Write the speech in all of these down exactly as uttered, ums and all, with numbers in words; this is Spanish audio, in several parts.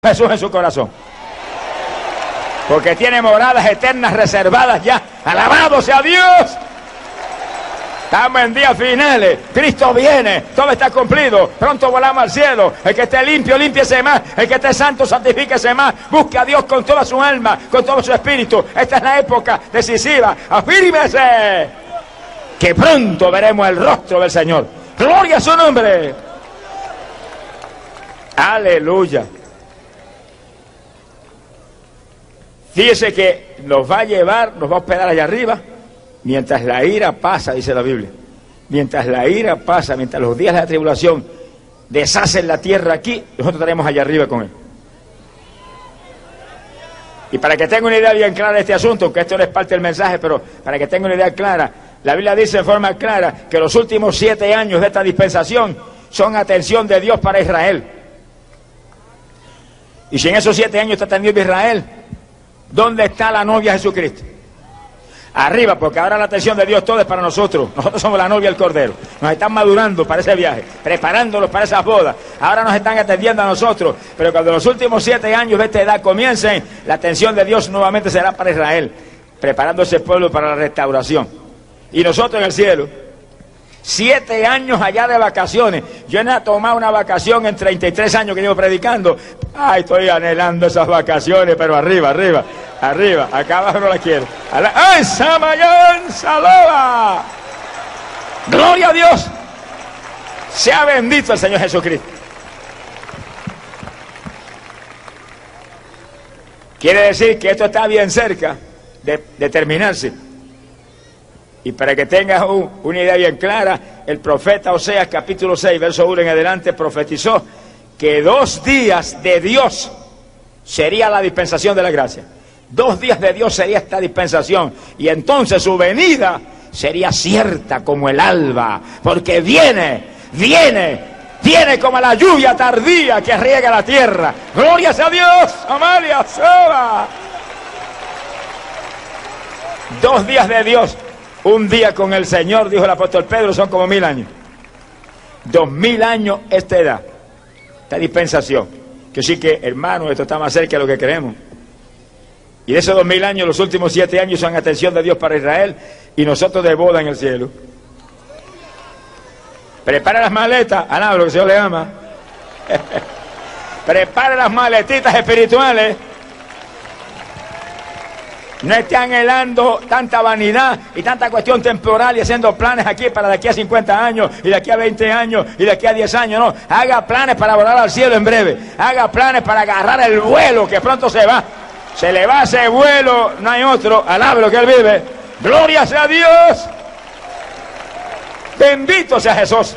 Jesús en su corazón, porque tiene moradas eternas reservadas ya. Alabado sea Dios. Estamos en días finales, Cristo viene, todo está cumplido, pronto volamos al cielo. El que esté limpio, límpiese más. El que esté santo, santifíquese más. Busque a Dios con toda su alma, con todo su espíritu. Esta es la época decisiva. Afírmese, que pronto veremos el rostro del Señor. Gloria a su nombre. Aleluya. Fíjese que nos va a llevar, nos va a hospedar allá arriba, mientras la ira pasa, dice la Biblia. Mientras la ira pasa, mientras los días de la tribulación deshacen la tierra aquí, nosotros estaremos allá arriba con Él. Y para que tenga una idea bien clara de este asunto, que esto no es parte del mensaje, pero para que tenga una idea clara, la Biblia dice de forma clara que los últimos siete años de esta dispensación son atención de Dios para Israel. Y si en esos siete años está atendiendo Israel, ¿dónde está la novia Jesucristo? Arriba, porque ahora la atención de Dios todo es para nosotros. Nosotros somos la novia del Cordero. Nos están madurando para ese viaje, preparándolos para esas bodas. Ahora nos están atendiendo a nosotros. Pero cuando los últimos siete años de esta edad comiencen, la atención de Dios nuevamente será para Israel, preparando ese pueblo para la restauración. Y nosotros en el cielo, siete años allá de vacaciones. Yo no he tomado una vacación en treinta y tres años que llevo predicando. Ay, estoy anhelando esas vacaciones, pero arriba, arriba, arriba. Acá abajo no la quiero. ¡Ay, Samayán, Saloba! ¡Gloria a Dios! Sea bendito el Señor Jesucristo. Quiere decir que esto está bien cerca de, de terminarse. Y para que tengas un, una idea bien clara, el profeta Oseas capítulo seis, verso uno en adelante, profetizó que dos días de Dios sería la dispensación de la gracia. Dos días de Dios sería esta dispensación. Y entonces su venida sería cierta como el alba. Porque viene, viene, viene como la lluvia tardía que riega la tierra. ¡Gloria a Dios! ¡Amalia, soba! Dos días de Dios. Un día con el Señor, dijo el apóstol Pedro, son como mil años. Dos mil años esta edad, esta dispensación. Que sí que, hermanos, esto está más cerca de lo que creemos. Y de esos dos mil años, los últimos siete años son atención de Dios para Israel y nosotros de boda en el cielo. Prepara las maletas, alaba lo que el Señor le ama. Prepara las maletitas espirituales. No esté anhelando tanta vanidad y tanta cuestión temporal y haciendo planes aquí para de aquí a cincuenta años y de aquí a veinte años y de aquí a diez años. No, haga planes para volar al cielo en breve. Haga planes para agarrar el vuelo que pronto se va. Se le va ese vuelo, no hay otro. Alabe lo que Él vive. Gloria sea Dios. Bendito sea Jesús.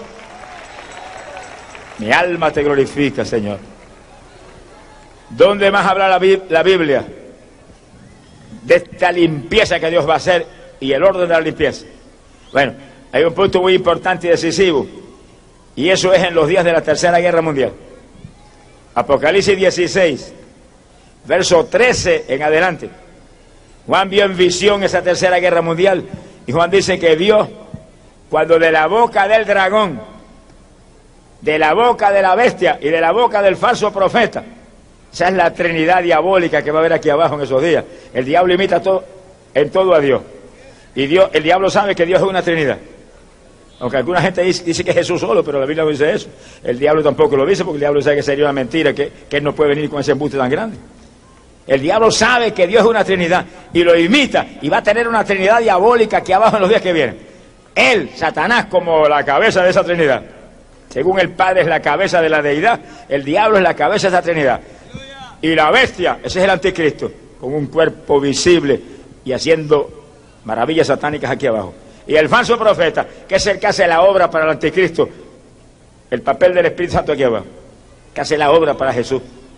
Mi alma te glorifica, Señor. ¿Dónde más habla la, la Biblia? De esta limpieza que Dios va a hacer y el orden de la limpieza. Bueno, hay un punto muy importante y decisivo, y eso es en los días de la Tercera Guerra Mundial. Apocalipsis dieciséis, verso trece en adelante. Juan vio en visión esa Tercera Guerra Mundial, y Juan dice que vio cuando de la boca del dragón, de la boca de la bestia y de la boca del falso profeta. Esa es la Trinidad diabólica que va a haber aquí abajo en esos días. El diablo imita todo, en todo a Dios. Y Dios, el diablo sabe que Dios es una Trinidad. Aunque alguna gente dice, dice que es Jesús solo, pero la Biblia no dice eso. El diablo tampoco lo dice, porque el diablo sabe que sería una mentira, que, que él no puede venir con ese embuste tan grande. El diablo sabe que Dios es una Trinidad y lo imita, y va a tener una Trinidad diabólica aquí abajo en los días que vienen. Él, Satanás, como la cabeza de esa Trinidad. Según el Padre es la cabeza de la deidad, el diablo es la cabeza de esa Trinidad. Y la bestia, ese es el anticristo, con un cuerpo visible y haciendo maravillas satánicas aquí abajo. Y el falso profeta, que es el que hace la obra para el anticristo, el papel del Espíritu Santo aquí abajo, que hace la obra para Jesús.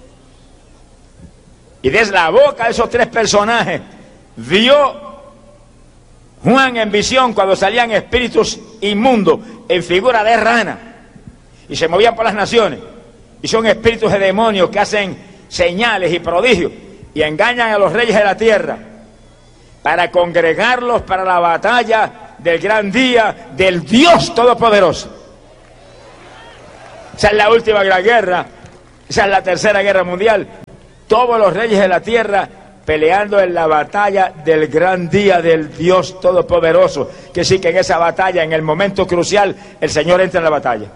Y desde la boca de esos tres personajes, vio Juan en visión cuando salían espíritus inmundos en figura de rana y se movían por las naciones. Y son espíritus de demonios que hacen señales y prodigios y engañan a los reyes de la tierra para congregarlos para la batalla del gran día del Dios Todopoderoso. Esa es la última gran guerra Esa es la tercera guerra mundial. Todos los reyes de la tierra peleando en la batalla del gran día del Dios Todopoderoso. Que sí, que en esa batalla, en el momento crucial, el Señor entra en la batalla.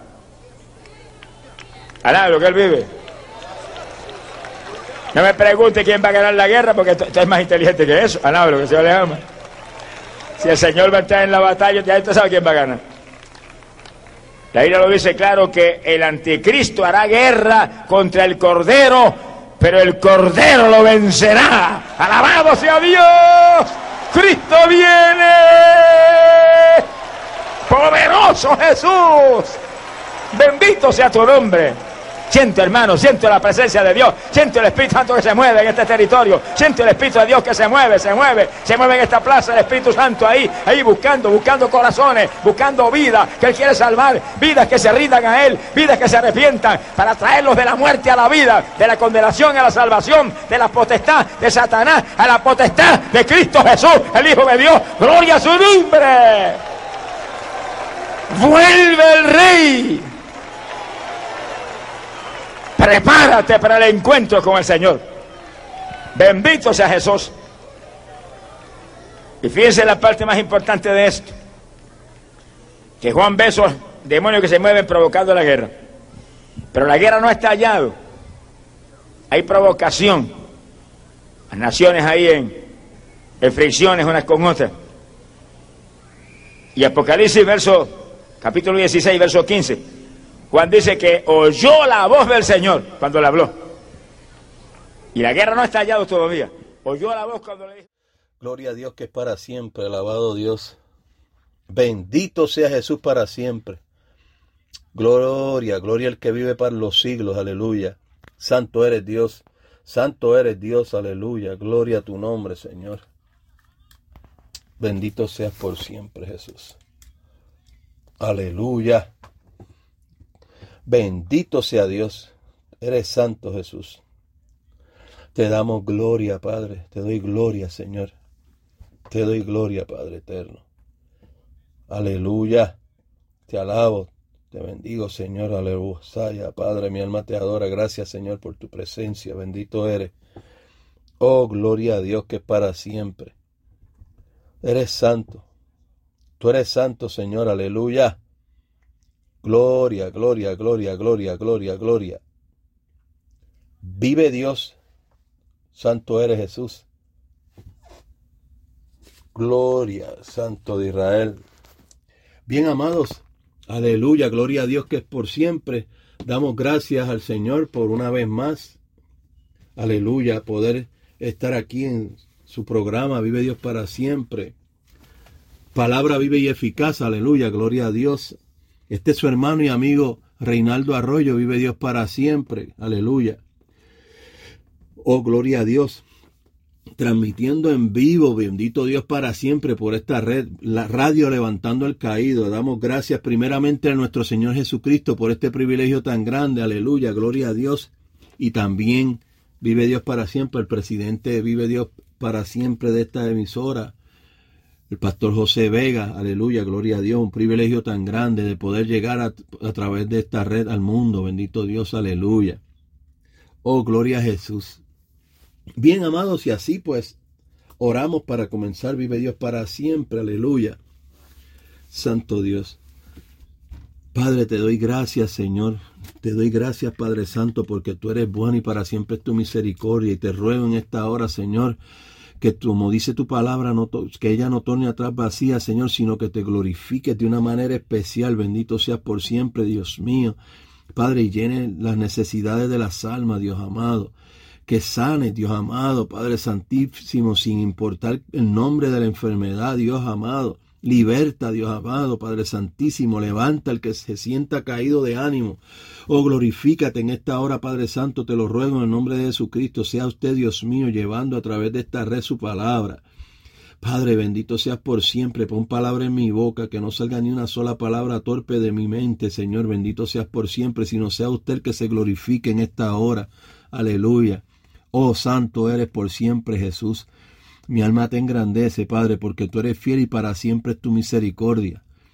Alá, lo que Él vive. No me pregunte quién va a ganar la guerra, porque usted es más inteligente que eso. Alá, lo que se le ama. Si el Señor va a entrar en la batalla, ya usted sabe quién va a ganar. La Biblia lo dice claro, que el anticristo hará guerra contra el Cordero, pero el Cordero lo vencerá. ¡Alabado sea Dios! ¡Cristo viene! ¡Poderoso Jesús! ¡Bendito sea tu nombre! Siento, hermano, siento la presencia de Dios, siento el Espíritu Santo que se mueve en este territorio, siento el Espíritu de Dios que se mueve, se mueve, se mueve en esta plaza, el Espíritu Santo ahí, ahí buscando, buscando corazones, buscando vidas que Él quiere salvar, vidas que se rindan a Él, vidas que se arrepientan, para traerlos de la muerte a la vida, de la condenación a la salvación, de la potestad de Satanás a la potestad de Cristo Jesús, el Hijo de Dios. ¡Gloria a su nombre! ¡Vuelve el Rey! Prepárate para el encuentro con el Señor. Bendito sea Jesús. Y fíjense la parte más importante de esto, que Juan ve esos demonios que se mueven provocando la guerra. Pero la guerra no está hallado. Hay provocación. Las naciones ahí en, en fricciones unas con otras. Y Apocalipsis, verso, capítulo dieciséis, verso quince. Juan dice que oyó la voz del Señor cuando le habló. Y la guerra no está hallado todavía. Oyó la voz cuando le dijo. Gloria a Dios que es para siempre, alabado Dios. Bendito sea Jesús para siempre. Gloria, gloria al que vive para los siglos, aleluya. Santo eres Dios, santo eres Dios, aleluya. Gloria a tu nombre, Señor. Bendito seas por siempre, Jesús. Aleluya. Bendito sea Dios, eres santo Jesús. Te damos gloria, Padre, te doy gloria, Señor. Te doy gloria, Padre eterno. Aleluya, te alabo, te bendigo, Señor, aleluya. Padre, mi alma te adora, gracias, Señor, por tu presencia, bendito eres. Oh, gloria a Dios que es para siempre. Eres santo, tú eres santo, Señor, aleluya. Gloria, gloria, gloria, gloria, gloria, gloria. Vive Dios, santo eres Jesús. Gloria, Santo de Israel. Bien, amados, aleluya, gloria a Dios que es por siempre. Damos gracias al Señor por una vez más. Aleluya, poder estar aquí en su programa Vive Dios para siempre. Palabra vive y eficaz, aleluya, gloria a Dios. Este es su hermano y amigo Reinaldo Arroyo, vive Dios para siempre, aleluya. Oh, gloria a Dios. Transmitiendo en vivo, bendito Dios para siempre por esta red, la radio Levantando al Caído. Damos gracias primeramente a nuestro Señor Jesucristo por este privilegio tan grande, aleluya, gloria a Dios. Y también vive Dios para siempre, el presidente vive Dios para siempre de esta emisora, el pastor José Vega, aleluya, gloria a Dios, un privilegio tan grande de poder llegar a, a través de esta red al mundo, bendito Dios, aleluya. Oh, gloria a Jesús. Bien, amados, y así pues, oramos para comenzar Vive Dios para siempre, aleluya. Santo Dios. Padre, te doy gracias, Señor. Te doy gracias, Padre Santo, porque tú eres bueno y para siempre es tu misericordia. Y te ruego en esta hora, Señor, que como dice tu palabra, no que ella no torne atrás vacía, Señor, sino que te glorifiques de una manera especial. Bendito seas por siempre, Dios mío. Padre, y llene las necesidades de las almas, Dios amado. Que sane, Dios amado, Padre Santísimo, sin importar el nombre de la enfermedad, Dios amado. Liberta, Dios amado, Padre Santísimo, levanta al que se sienta caído de ánimo. Oh, glorifícate en esta hora, Padre Santo, te lo ruego en el nombre de Jesucristo. Sea usted, Dios mío, llevando a través de esta red su palabra. Padre, bendito seas por siempre. Pon palabra en mi boca, que no salga ni una sola palabra torpe de mi mente, Señor. Bendito seas por siempre, sino sea usted el que se glorifique en esta hora. Aleluya. Oh, santo eres por siempre, Jesús. Mi alma te engrandece, Padre, porque tú eres fiel y para siempre es tu misericordia.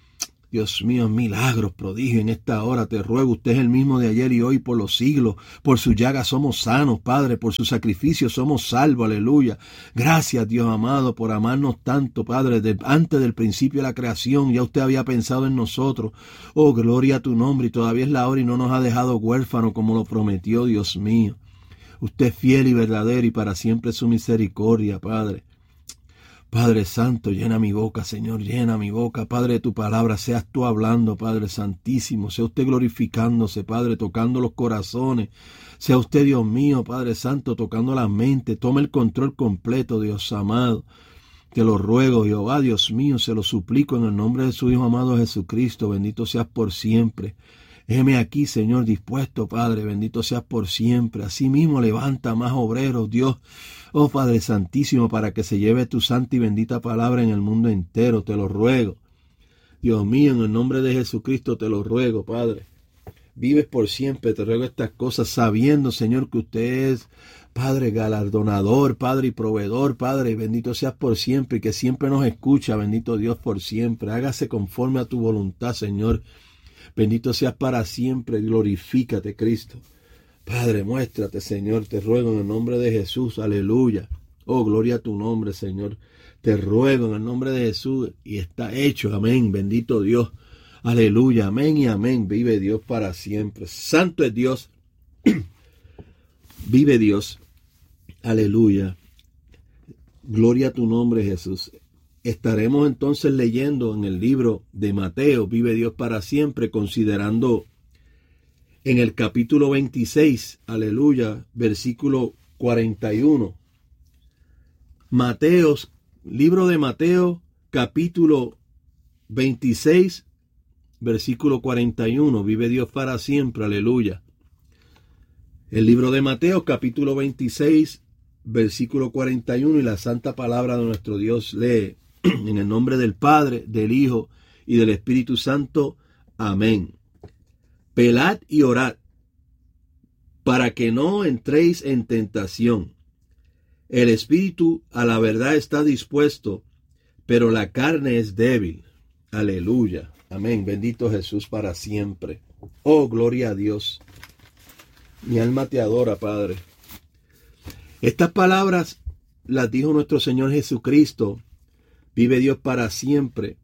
Dios mío, milagros, prodigios en esta hora. Te ruego, usted es el mismo de ayer y hoy por los siglos. Por su llaga somos sanos, Padre. Por su sacrificio somos salvos, aleluya. Gracias, Dios amado, por amarnos tanto, Padre. De, antes del principio de la creación, ya usted había pensado en nosotros. Oh, gloria a tu nombre. Y todavía es la hora y no nos ha dejado huérfanos como lo prometió, Dios mío. Usted es fiel y verdadero y para siempre su misericordia, Padre. Padre Santo, llena mi boca, Señor, llena mi boca, Padre, de tu palabra, seas tú hablando, Padre Santísimo, sea usted glorificándose, Padre, tocando los corazones, sea usted, Dios mío, Padre Santo, tocando la mente, tome el control completo, Dios amado, te lo ruego, Jehová, Dios mío, se lo suplico en el nombre de su Hijo amado Jesucristo, bendito seas por siempre. Heme aquí, Señor, dispuesto, Padre, bendito seas por siempre. Asimismo, levanta más obreros, Dios, oh Padre Santísimo, para que se lleve tu santa y bendita palabra en el mundo entero. Te lo ruego. Dios mío, en el nombre de Jesucristo te lo ruego, Padre. Vives por siempre, te ruego estas cosas, sabiendo, Señor, que usted es, Padre, galardonador, Padre y proveedor, Padre, bendito seas por siempre, y que siempre nos escucha, bendito Dios, por siempre. Hágase conforme a tu voluntad, Señor. Bendito seas para siempre, glorifícate, Cristo. Padre, muéstrate, Señor, te ruego en el nombre de Jesús, aleluya. Oh, gloria a tu nombre, Señor. Te ruego en el nombre de Jesús y está hecho, amén, bendito Dios. Aleluya, amén y amén. Vive Dios para siempre. Santo es Dios. Vive Dios. Aleluya. Gloria a tu nombre, Jesús. Estaremos entonces leyendo en el libro de Mateo, Vive Dios para siempre, considerando en el capítulo veintiséis, aleluya, versículo cuarenta y uno. Mateo, libro de Mateo, capítulo veintiséis, versículo cuarenta y uno. Vive Dios para siempre, aleluya. El libro de Mateo, capítulo veintiséis, versículo cuarenta y uno, y la santa palabra de nuestro Dios lee. En el nombre del Padre, del Hijo y del Espíritu Santo. Amén. Velad y orad, para que no entréis en tentación. El espíritu a la verdad está dispuesto, pero la carne es débil. Aleluya. Amén. Bendito Jesús para siempre. Oh, gloria a Dios. Mi alma te adora, Padre. Estas palabras las dijo nuestro Señor Jesucristo. Vive Dios para siempre.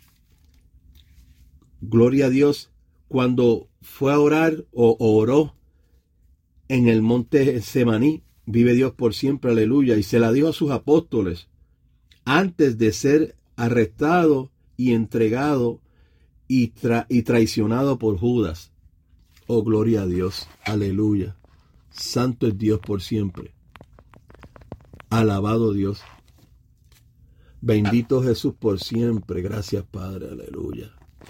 Gloria a Dios. Cuando fue a orar o oró en el monte Getsemaní, vive Dios por siempre, aleluya. Y se la dio a sus apóstoles antes de ser arrestado y entregado y, tra y traicionado por Judas. Oh, gloria a Dios, aleluya. Santo es Dios por siempre. Alabado Dios. Bendito Jesús por siempre. Gracias, Padre. Aleluya.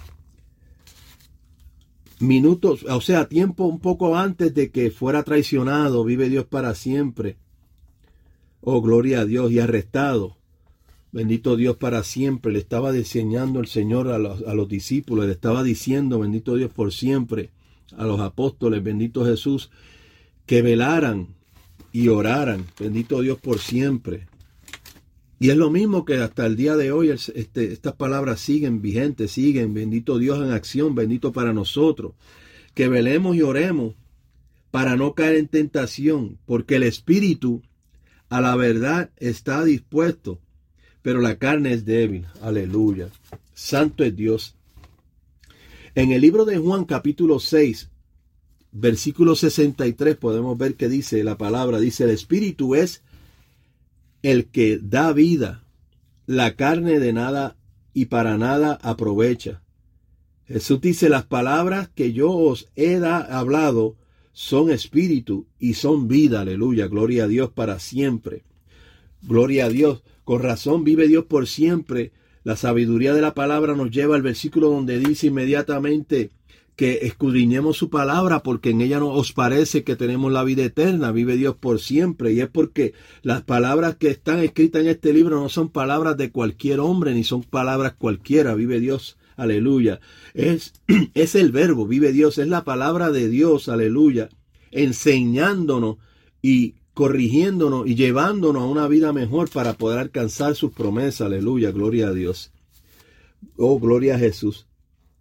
Minutos, o sea, tiempo un poco antes de que fuera traicionado, vive Dios para siempre. Oh, gloria a Dios, y arrestado. Bendito Dios para siempre. Le estaba diseñando el Señor a los, a los discípulos. Le estaba diciendo, bendito Dios por siempre, a los apóstoles, bendito Jesús, que velaran y oraran. Bendito Dios por siempre. Y es lo mismo que hasta el día de hoy este, estas palabras siguen vigentes, siguen, bendito Dios en acción, bendito para nosotros. Que velemos y oremos para no caer en tentación, porque el espíritu a la verdad está dispuesto, pero la carne es débil. Aleluya. Santo es Dios. En el libro de Juan capítulo seis, versículo sesenta y tres, podemos ver que dice la palabra, dice, el espíritu es el que da vida, la carne de nada y para nada aprovecha. Jesús dice, las palabras que yo os he da, hablado son espíritu y son vida. Aleluya, gloria a Dios para siempre. Gloria a Dios. Con razón vive Dios por siempre. La sabiduría de la palabra nos lleva al versículo donde dice inmediatamente que escudriñemos su palabra, porque en ella nos parece que tenemos la vida eterna. Vive Dios por siempre, y es porque las palabras que están escritas en este libro no son palabras de cualquier hombre, ni son palabras cualquiera. Vive Dios, aleluya. Es, es el verbo, vive Dios, es la palabra de Dios, aleluya, enseñándonos y corrigiéndonos y llevándonos a una vida mejor para poder alcanzar sus promesas, aleluya, gloria a Dios. Oh, gloria a Jesús.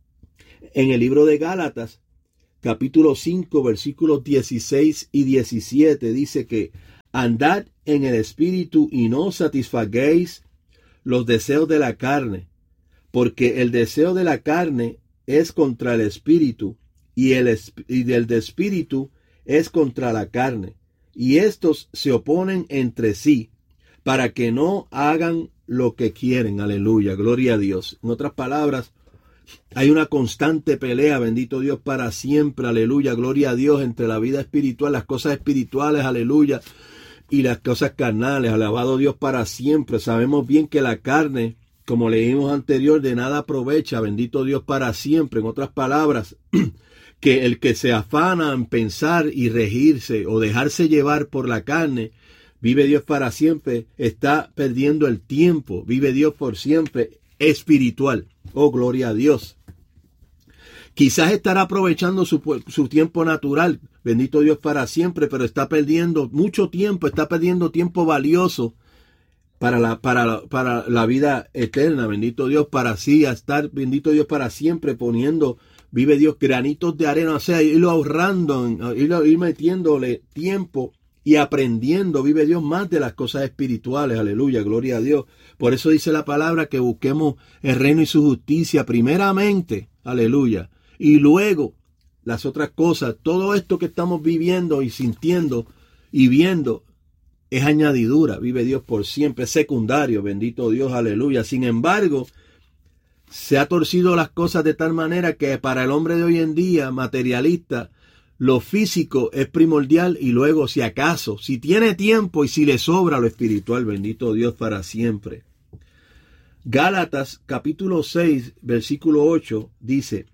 En el libro de Gálatas, capítulo cinco, versículos dieciséis y diecisiete, dice que andad en el espíritu y no satisfagáis los deseos de la carne, porque el deseo de la carne es contra el espíritu y el y del de espíritu es contra la carne, y estos se oponen entre sí para que no hagan lo que quieren. Aleluya, gloria a Dios. En otras palabras, hay una constante pelea, bendito Dios, para siempre, aleluya, gloria a Dios, entre la vida espiritual, las cosas espirituales, aleluya, y las cosas carnales, alabado Dios para siempre. Sabemos bien que la carne, como leímos anterior, de nada aprovecha, bendito Dios para siempre. En otras palabras, que el que se afana en pensar y regirse o dejarse llevar por la carne, vive Dios para siempre, está perdiendo el tiempo, vive Dios por siempre, espiritual. Oh, gloria a Dios. Quizás estará aprovechando su, su tiempo natural, bendito Dios para siempre, pero está perdiendo mucho tiempo, está perdiendo tiempo valioso para la, para la, para la vida eterna, bendito Dios, para así estar, bendito Dios para siempre, poniendo, vive Dios, granitos de arena, o sea, irlo ahorrando, irlo, ir metiéndole tiempo y aprendiendo, vive Dios, más de las cosas espirituales, aleluya, gloria a Dios. Por eso dice la palabra que busquemos el reino y su justicia primeramente, aleluya, y luego las otras cosas. Todo esto que estamos viviendo y sintiendo y viendo es añadidura, vive Dios por siempre, es secundario, bendito Dios, aleluya. Sin embargo, se ha torcido las cosas de tal manera que para el hombre de hoy en día, materialista, lo físico es primordial y luego, si acaso, si tiene tiempo y si le sobra lo espiritual, bendito Dios para siempre. Gálatas capítulo seis, versículo ocho dice,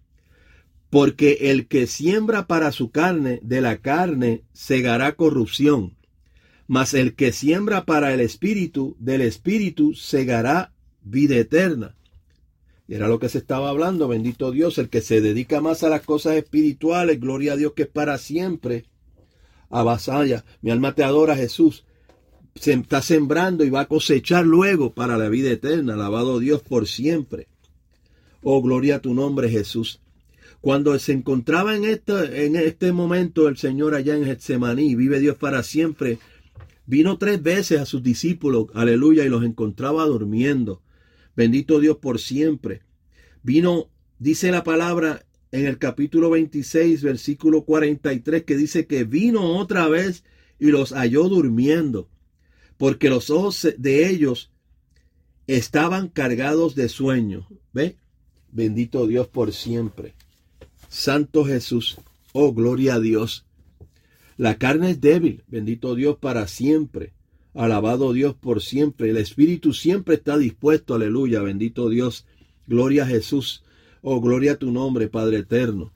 porque el que siembra para su carne, de la carne segará corrupción, mas el que siembra para el espíritu, del espíritu segará vida eterna. Y era lo que se estaba hablando, bendito Dios, el que se dedica más a las cosas espirituales, gloria a Dios que es para siempre, avasalla, mi alma te adora Jesús, se está sembrando y va a cosechar luego para la vida eterna, alabado Dios por siempre. Oh, gloria a tu nombre Jesús. Cuando se encontraba en este, en este momento el Señor allá en Getsemaní, vive Dios para siempre, vino tres veces a sus discípulos, aleluya, y los encontraba durmiendo. Bendito Dios por siempre. Vino, dice la palabra en el capítulo veintiséis, versículo cuarenta y tres, que dice que vino otra vez y los halló durmiendo, porque los ojos de ellos estaban cargados de sueño. ¿Ve? Bendito Dios por siempre. Santo Jesús. Oh, gloria a Dios. La carne es débil, bendito Dios para siempre. Alabado Dios por siempre. El espíritu siempre está dispuesto. Aleluya. Bendito Dios. Gloria a Jesús. Oh, gloria a tu nombre, Padre eterno.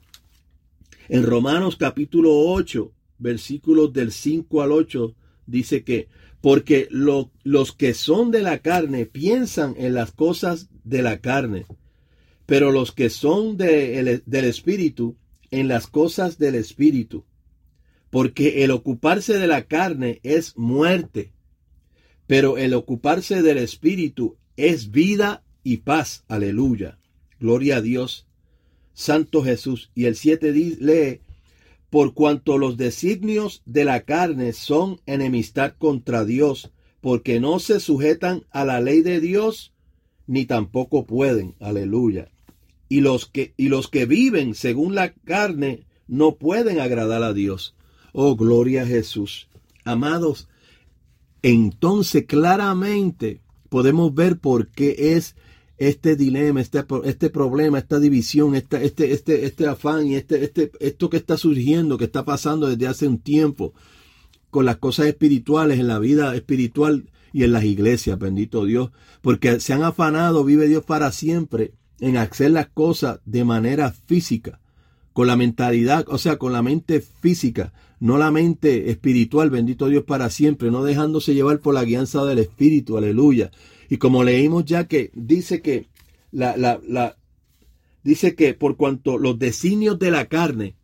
En Romanos capítulo ocho, versículos del cinco al ocho, dice que, porque lo, los que son de la carne piensan en las cosas de la carne, pero los que son de el, del espíritu, en las cosas del espíritu. Porque el ocuparse de la carne es muerte, pero el ocuparse del espíritu es vida y paz. Aleluya. Gloria a Dios. Santo Jesús. Y el siete lee, por cuanto los designios de la carne son enemistad contra Dios, porque no se sujetan a la ley de Dios, ni tampoco pueden. Aleluya. Y los que, y los que viven según la carne no pueden agradar a Dios. Oh, gloria a Jesús. Amados, entonces claramente podemos ver por qué es este dilema, este, este problema, esta división, este, este, este, este afán y este, este, esto que está surgiendo, que está pasando desde hace un tiempo con las cosas espirituales, en la vida espiritual y en las iglesias, bendito Dios, porque se han afanado, vive Dios para siempre, en hacer las cosas de manera física, con la mentalidad, o sea, con la mente física, no la mente espiritual, bendito Dios para siempre, no dejándose llevar por la guianza del Espíritu, aleluya. Y como leímos ya que dice que la, la, la, dice que por cuanto los designios de la carne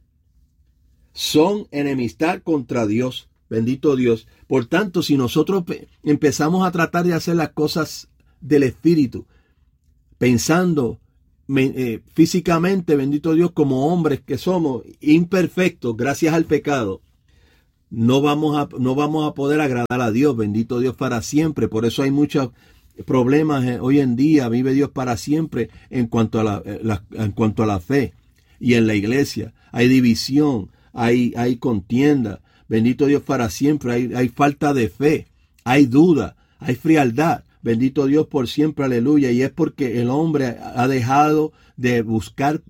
son enemistad contra Dios, bendito Dios. Por tanto, si nosotros empezamos a tratar de hacer las cosas del Espíritu, pensando eh, físicamente, bendito Dios, como hombres que somos imperfectos gracias al pecado, no vamos a, no vamos a poder agradar a Dios, bendito Dios, para siempre. Por eso hay muchos problemas eh, hoy en día, vive Dios para siempre en cuanto a la, la, en cuanto a la fe y en la iglesia. Hay división, hay, hay contienda, bendito Dios para siempre, hay, hay falta de fe, hay duda, hay frialdad. Bendito Dios por siempre, aleluya. Y es porque el hombre ha dejado de buscar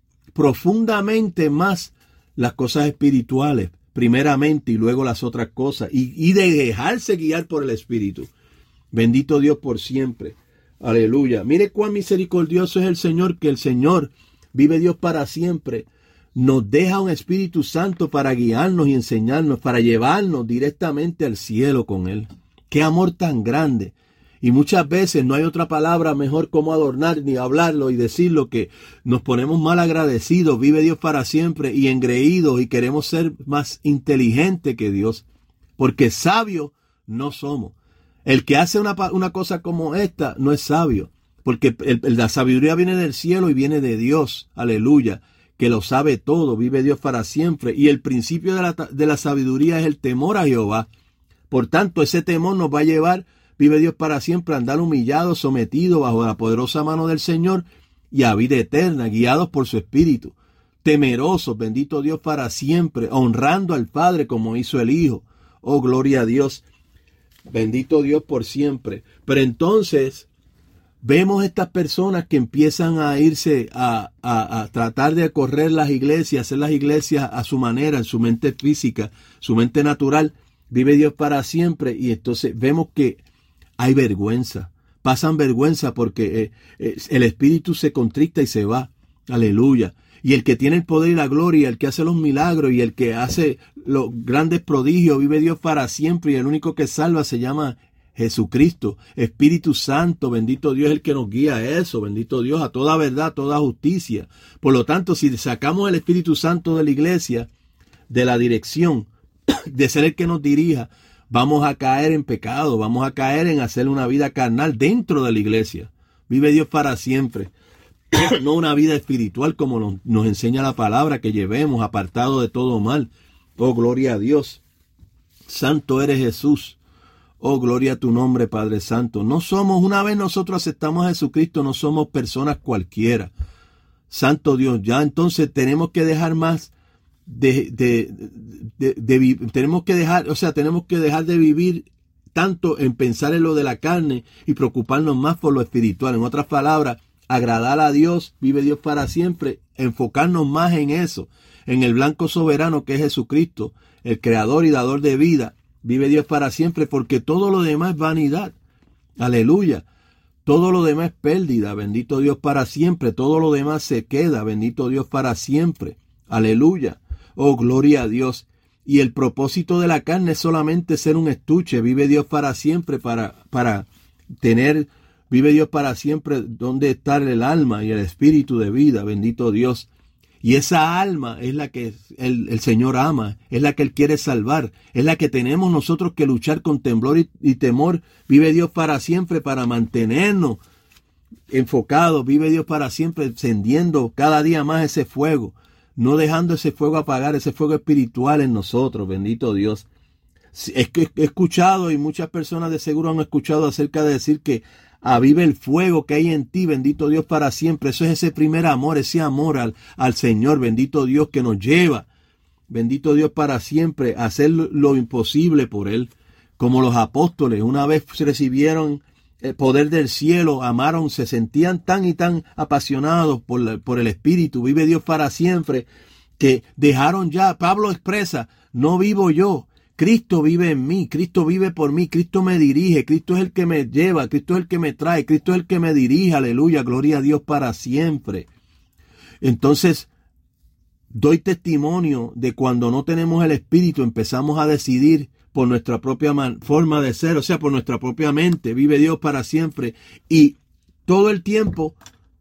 profundamente más las cosas espirituales, primeramente, y luego las otras cosas, y, y de dejarse guiar por el Espíritu. Bendito Dios por siempre, aleluya. Mire cuán misericordioso es el Señor, que el Señor, vive Dios para siempre, nos deja un Espíritu Santo para guiarnos y enseñarnos, para llevarnos directamente al cielo con Él. Qué amor tan grande. Y muchas veces no hay otra palabra mejor como adornar ni hablarlo y decirlo, que nos ponemos mal agradecidos, vive Dios para siempre, y engreídos, y queremos ser más inteligentes que Dios, porque sabios no somos. El que hace una, una cosa como esta no es sabio, porque el, el, la sabiduría viene del cielo y viene de Dios, aleluya, que lo sabe todo, vive Dios para siempre. Y el principio de la, de la sabiduría es el temor a Jehová. Por tanto, ese temor nos va a llevar, vive Dios para siempre, a andar humillados, sometidos bajo la poderosa mano del Señor y a vida eterna, guiados por su Espíritu, temerosos, bendito Dios para siempre, honrando al Padre como hizo el Hijo. Oh, gloria a Dios, bendito Dios por siempre. Pero entonces vemos estas personas que empiezan a irse a, a, a tratar de correr las iglesias, hacer las iglesias a su manera, en su mente física, su mente natural, vive Dios para siempre, y entonces vemos que hay vergüenza, pasan vergüenza porque eh, eh, el Espíritu se contrista y se va, aleluya. Y el que tiene el poder y la gloria, el que hace los milagros y el que hace los grandes prodigios, vive Dios para siempre, y el único que salva se llama Jesucristo, Espíritu Santo, bendito Dios, el que nos guía a eso, bendito Dios, a toda verdad, a toda justicia. Por lo tanto, si sacamos el Espíritu Santo de la iglesia, de la dirección, de ser el que nos dirija, vamos a caer en pecado, vamos a caer en hacer una vida carnal dentro de la iglesia. Vive Dios para siempre. No una vida espiritual como nos, nos enseña la palabra, que llevemos apartado de todo mal. Oh, gloria a Dios. Santo eres Jesús. Oh, gloria a tu nombre, Padre Santo. No somos, una vez nosotros aceptamos a Jesucristo, no somos personas cualquiera. Santo Dios, ya entonces tenemos que dejar más De, de, de, de, de, tenemos que dejar, o sea, tenemos que dejar de vivir tanto en pensar en lo de la carne y preocuparnos más por lo espiritual. En otras palabras, agradar a Dios, vive Dios para siempre, enfocarnos más en eso, en el blanco soberano que es Jesucristo, el creador y dador de vida, vive Dios para siempre, porque todo lo demás es vanidad. Aleluya. Todo lo demás es pérdida, bendito Dios para siempre. Todo lo demás se queda, bendito Dios para siempre. Aleluya. Oh, gloria a Dios. Y el propósito de la carne es solamente ser un estuche. Vive Dios para siempre, para, para tener, vive Dios para siempre, donde está el alma y el espíritu de vida. Bendito Dios. Y esa alma es la que el, el Señor ama, es la que Él quiere salvar, es la que tenemos nosotros que luchar con temblor y, y temor. Vive Dios para siempre, para mantenernos enfocados. Vive Dios para siempre, encendiendo cada día más ese fuego, no dejando ese fuego apagar, ese fuego espiritual en nosotros, bendito Dios. Es que he escuchado, y muchas personas de seguro han escuchado acerca de decir que aviva el fuego que hay en ti, bendito Dios para siempre. Eso es ese primer amor, ese amor al, al Señor, bendito Dios, que nos lleva, bendito Dios para siempre, a hacer lo imposible por Él. Como los apóstoles, una vez recibieron el poder del cielo, amaron, se sentían tan y tan apasionados por, la, por el Espíritu, vive Dios para siempre, que dejaron ya. Pablo expresa, no vivo yo, Cristo vive en mí, Cristo vive por mí, Cristo me dirige, Cristo es el que me lleva, Cristo es el que me trae, Cristo es el que me dirige, aleluya, gloria a Dios para siempre. Entonces, doy testimonio de cuando no tenemos el Espíritu, empezamos a decidir por nuestra propia man, forma de ser, o sea, por nuestra propia mente, vive Dios para siempre, y todo el tiempo,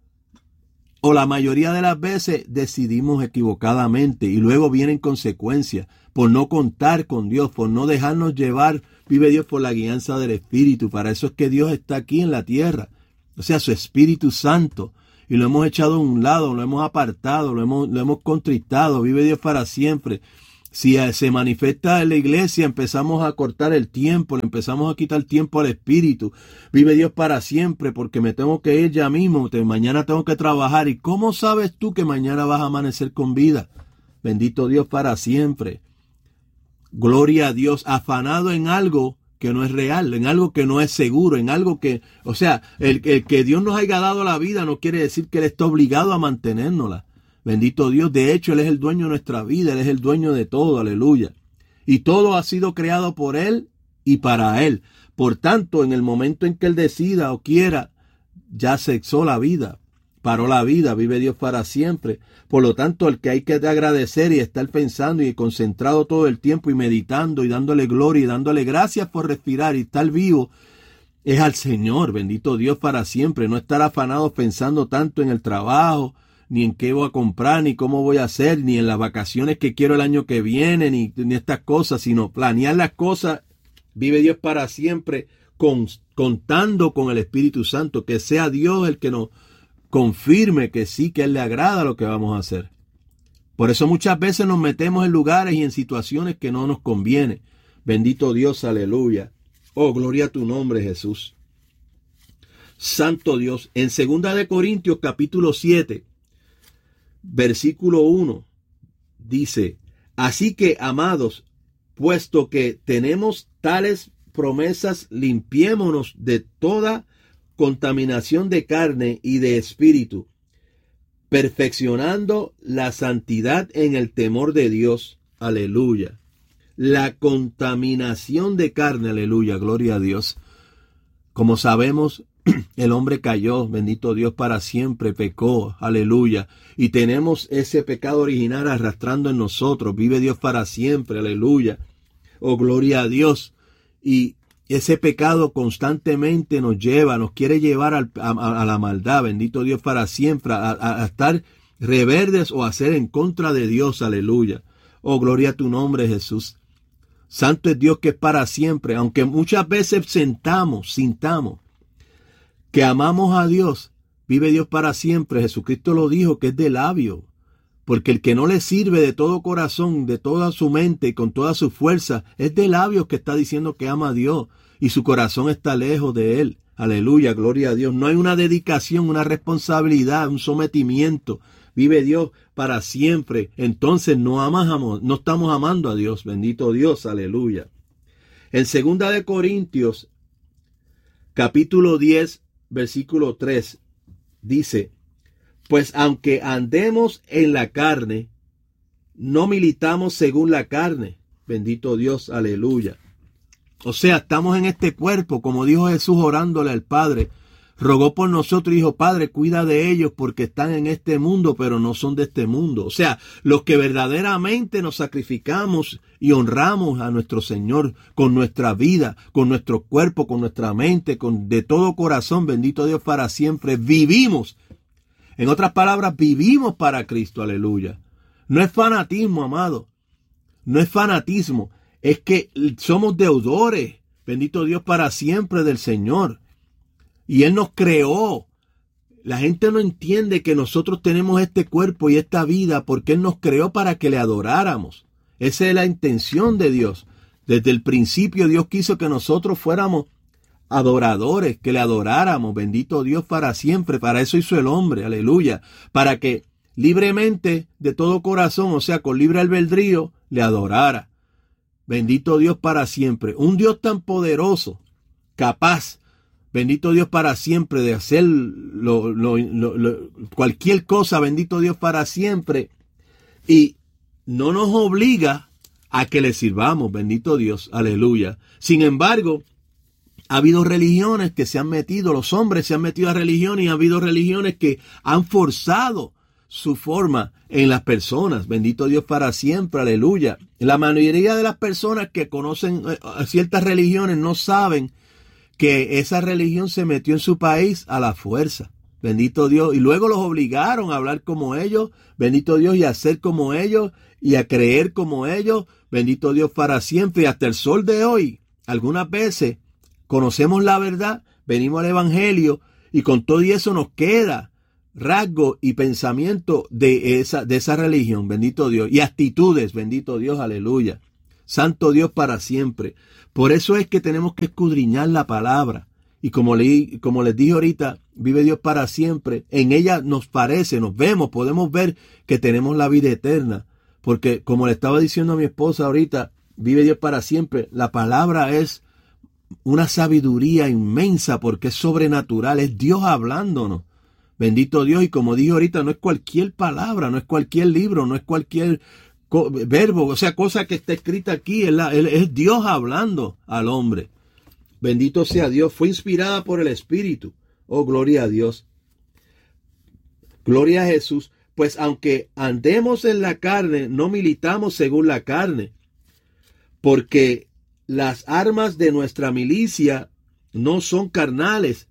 o la mayoría de las veces, decidimos equivocadamente, y luego vienen consecuencias, por no contar con Dios, por no dejarnos llevar, vive Dios, por la guianza del Espíritu. Para eso es que Dios está aquí en la tierra, o sea, su Espíritu Santo, y lo hemos echado a un lado, lo hemos apartado, lo hemos, lo hemos contristado. Vive Dios para siempre. Si se manifiesta en la iglesia, empezamos a cortar el tiempo, le empezamos a quitar tiempo al Espíritu. Vive Dios para siempre, porque me tengo que ir ya mismo, mañana tengo que trabajar. ¿Y cómo sabes tú que mañana vas a amanecer con vida? Bendito Dios para siempre. Gloria a Dios, afanado en algo que no es real, en algo que no es seguro, en algo que, o sea, el, el que Dios nos haya dado la vida no quiere decir que Él está obligado a mantenérnosla. Bendito Dios, de hecho Él es el dueño de nuestra vida, Él es el dueño de todo, aleluya. Y todo ha sido creado por Él y para Él. Por tanto, en el momento en que Él decida o quiera, ya cesó la vida, paró la vida, vive Dios para siempre. Por lo tanto, el que hay que agradecer y estar pensando y concentrado todo el tiempo y meditando y dándole gloria y dándole gracias por respirar y estar vivo, es al Señor, bendito Dios para siempre. No estar afanados pensando tanto en el trabajo, ni en qué voy a comprar, ni cómo voy a hacer, ni en las vacaciones que quiero el año que viene, ni, ni estas cosas, sino planear las cosas. Vive Dios para siempre, con, contando con el Espíritu Santo, que sea Dios el que nos confirme que sí, que a Él le agrada lo que vamos a hacer. Por eso muchas veces nos metemos en lugares y en situaciones que no nos conviene. Bendito Dios, aleluya. Oh, gloria a tu nombre, Jesús. Santo Dios. En segunda de Corintios, capítulo siete, versículo uno, dice: así que, amados, puesto que tenemos tales promesas, limpiémonos de toda contaminación de carne y de espíritu, perfeccionando la santidad en el temor de Dios. Aleluya. La contaminación de carne, aleluya, gloria a Dios. Como sabemos, el hombre cayó, bendito Dios para siempre, pecó, aleluya. Y tenemos ese pecado original arrastrando en nosotros. Vive Dios para siempre, aleluya. Oh, gloria a Dios. Y ese pecado constantemente nos lleva, nos quiere llevar al, a, a la maldad, bendito Dios para siempre, a, a, a estar reverdes o a ser en contra de Dios, aleluya. Oh, gloria a tu nombre, Jesús. Santo es Dios que es para siempre, aunque muchas veces sentamos, sintamos que amamos a Dios, vive Dios para siempre. Jesucristo lo dijo, que es de labio, porque el que no le sirve de todo corazón, de toda su mente y con toda su fuerza, es de labios que está diciendo que ama a Dios y su corazón está lejos de Él. Aleluya, gloria a Dios. No hay una dedicación, una responsabilidad, un sometimiento. Vive Dios para siempre. Entonces no amamos, no estamos amando a Dios. Bendito Dios, aleluya. En segunda de Corintios, capítulo diez, versículo tres, dice: pues aunque andemos en la carne, no militamos según la carne. Bendito Dios, aleluya. O sea, estamos en este cuerpo, como dijo Jesús orándole al Padre. Rogó por nosotros y dijo: Padre, cuida de ellos porque están en este mundo, pero no son de este mundo. O sea, los que verdaderamente nos sacrificamos y honramos a nuestro Señor con nuestra vida, con nuestro cuerpo, con nuestra mente, con de todo corazón, bendito Dios para siempre, vivimos. En otras palabras, vivimos para Cristo, aleluya. No es fanatismo, amado. No es fanatismo. Es que somos deudores, bendito Dios para siempre del Señor. Y Él nos creó. La gente no entiende que nosotros tenemos este cuerpo y esta vida porque Él nos creó para que le adoráramos. Esa es la intención de Dios. Desde el principio Dios quiso que nosotros fuéramos adoradores, que le adoráramos, bendito Dios para siempre. Para eso hizo el hombre, aleluya. Para que libremente, de todo corazón, o sea, con libre albedrío, le adorara. Bendito Dios para siempre. Un Dios tan poderoso, capaz, bendito Dios para siempre, de hacer lo, lo, lo, lo, cualquier cosa, bendito Dios para siempre. Y no nos obliga a que le sirvamos, bendito Dios, aleluya. Sin embargo, ha habido religiones que se han metido, los hombres se han metido a religiones y ha habido religiones que han forzado su forma en las personas. Bendito Dios para siempre, aleluya. La mayoría de las personas que conocen ciertas religiones no saben que esa religión se metió en su país a la fuerza. Bendito Dios. Y luego los obligaron a hablar como ellos. Bendito Dios. Y a ser como ellos. Y a creer como ellos. Bendito Dios para siempre. Y hasta el sol de hoy, algunas veces conocemos la verdad, venimos al evangelio y con todo y eso nos queda rasgos y pensamientos de esa, de esa religión, bendito Dios, y actitudes, bendito Dios, aleluya. Santo Dios para siempre. Por eso es que tenemos que escudriñar la palabra. Y como, le, como les dije ahorita, vive Dios para siempre. En ella nos parece, nos vemos, podemos ver que tenemos la vida eterna. Porque como le estaba diciendo a mi esposa ahorita, vive Dios para siempre. La palabra es una sabiduría inmensa porque es sobrenatural, es Dios hablándonos. Bendito Dios, y como dije ahorita, no es cualquier palabra, no es cualquier libro, no es cualquier verbo, o sea, cosa que está escrita aquí, es, la, es Dios hablando al hombre. Bendito sea Dios, fue inspirada por el Espíritu. Oh, gloria a Dios. Gloria a Jesús. Pues aunque andemos en la carne, no militamos según la carne, porque las armas de nuestra milicia no son carnales,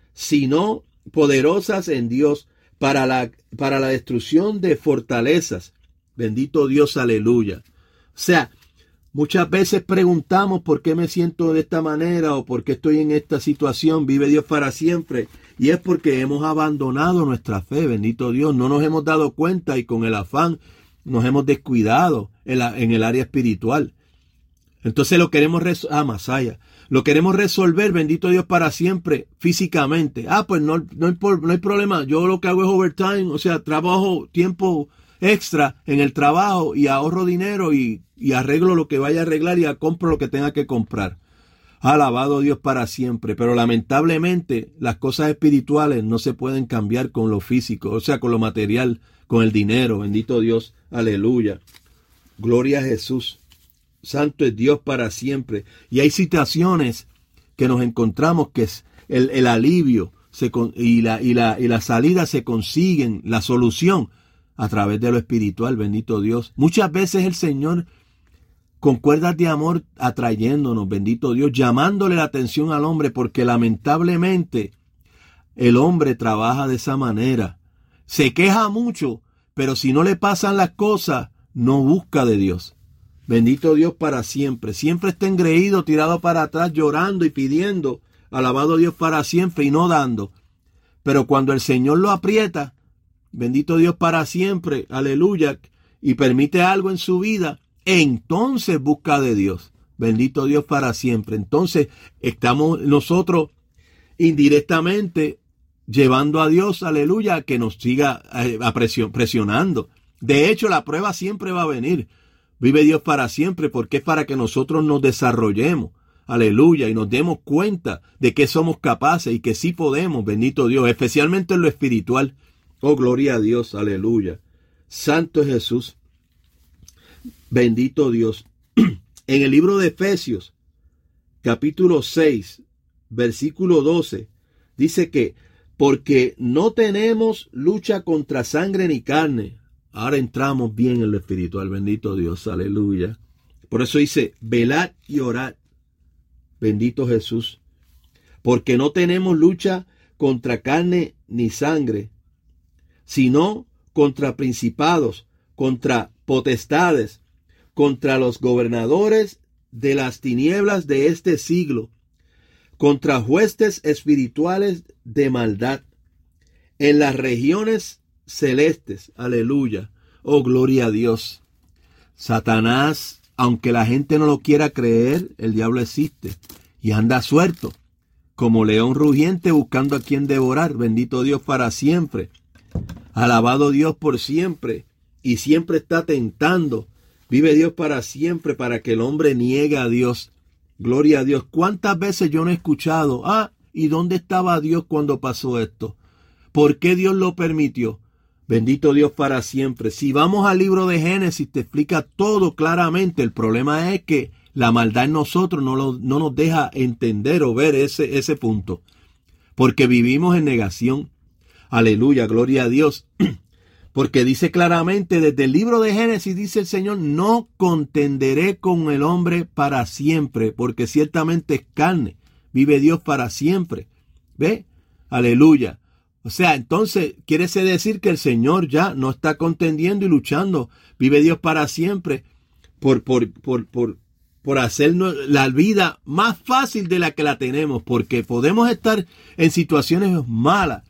sino poderosas en Dios para la, para la destrucción de fortalezas. Bendito Dios, aleluya. O sea, muchas veces preguntamos por qué me siento de esta manera o por qué estoy en esta situación. Vive Dios para siempre. Y es porque hemos abandonado nuestra fe, bendito Dios. No nos hemos dado cuenta y con el afán nos hemos descuidado en, la, en el área espiritual. Entonces lo queremos resolver, ah, Masaya, lo queremos resolver, bendito Dios, para siempre, físicamente. Ah, pues no, no, hay, no hay problema, yo lo que hago es overtime, o sea, trabajo tiempo extra en el trabajo y ahorro dinero y, y arreglo lo que vaya a arreglar y compro lo que tenga que comprar. Alabado Dios para siempre, pero lamentablemente las cosas espirituales no se pueden cambiar con lo físico, o sea, con lo material, con el dinero, bendito Dios, aleluya. Gloria a Jesús. Santo es Dios para siempre. Y hay situaciones que nos encontramos que es el, el alivio se con, y, la, y, la, y la salida se consiguen, la solución a través de lo espiritual, bendito Dios. Muchas veces el Señor con cuerdas de amor atrayéndonos, bendito Dios, llamándole la atención al hombre, porque lamentablemente el hombre trabaja de esa manera. Se queja mucho, pero si no le pasan las cosas, no busca de Dios. Bendito Dios para siempre. Siempre está engreído, tirado para atrás, llorando y pidiendo. Alabado Dios para siempre y no dando. Pero cuando el Señor lo aprieta, bendito Dios para siempre, aleluya, y permite algo en su vida, entonces busca de Dios. Bendito Dios para siempre. Entonces estamos nosotros indirectamente llevando a Dios, aleluya, que nos siga eh, presionando. De hecho, la prueba siempre va a venir. Vive Dios para siempre porque es para que nosotros nos desarrollemos, aleluya, y nos demos cuenta de que somos capaces y que sí podemos, bendito Dios, especialmente en lo espiritual. Oh, gloria a Dios, aleluya. Santo es Jesús, bendito Dios. En el libro de Efesios, capítulo seis, versículo doce, dice que porque no tenemos lucha contra sangre ni carne. Ahora entramos bien en lo espiritual, bendito Dios, aleluya. Por eso dice, velad y orad, bendito Jesús. Porque no tenemos lucha contra carne ni sangre, sino contra principados, contra potestades, contra los gobernadores de las tinieblas de este siglo, contra huestes espirituales de maldad en las regiones celestes, aleluya, oh gloria a Dios. Satanás, aunque la gente no lo quiera creer, el diablo existe y anda suelto, como león rugiente buscando a quien devorar, bendito Dios para siempre, alabado Dios por siempre, y siempre está tentando, vive Dios para siempre para que el hombre niegue a Dios, gloria a Dios. ¿Cuántas veces yo no he escuchado, ah, ¿y dónde estaba Dios cuando pasó esto? ¿Por qué Dios lo permitió? Bendito Dios para siempre. Si vamos al libro de Génesis, te explica todo claramente. El problema es que la maldad en nosotros no, lo, no nos deja entender o ver ese, ese punto. Porque vivimos en negación. Aleluya, gloria a Dios. Porque dice claramente, desde el libro de Génesis, dice el Señor, no contenderé con el hombre para siempre, porque ciertamente es carne. Vive Dios para siempre. ¿Ve? Aleluya. O sea, entonces quiere decir que el Señor ya no está contendiendo y luchando. Vive Dios para siempre por, por, por, por, por hacernos la vida más fácil de la que la tenemos. Porque podemos estar en situaciones malas,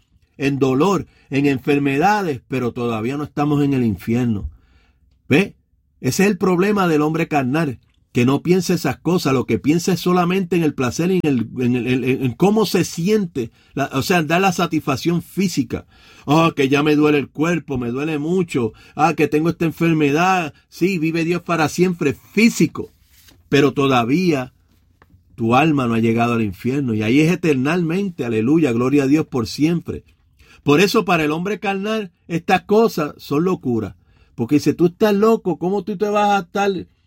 en dolor, en enfermedades, pero todavía no estamos en el infierno. ¿Ve? Ese es el problema del hombre carnal, que no piensa esas cosas, lo que piensa es solamente en el placer y en, el, en, el, en, en cómo se siente, la, o sea, da la satisfacción física. Ah, oh, que ya me duele el cuerpo, me duele mucho, ah, que tengo esta enfermedad, sí, vive Dios para siempre, físico, pero todavía tu alma no ha llegado al infierno, y ahí es eternalmente, aleluya, gloria a Dios por siempre. Por eso para el hombre carnal, estas cosas son locuras, porque dice, tú estás loco, ¿cómo tú te vas a estar